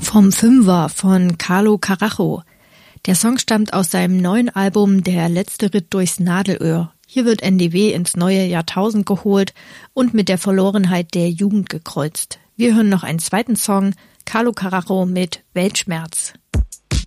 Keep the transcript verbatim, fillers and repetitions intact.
Vom Fünfer von Carlo Carajo. Der Song stammt aus seinem neuen Album Der letzte Ritt durchs Nadelöhr. Hier wird N D W ins neue Jahrtausend geholt und mit der Verlorenheit der Jugend gekreuzt. Wir hören noch einen zweiten Song, Carlo Carajo mit Weltschmerz.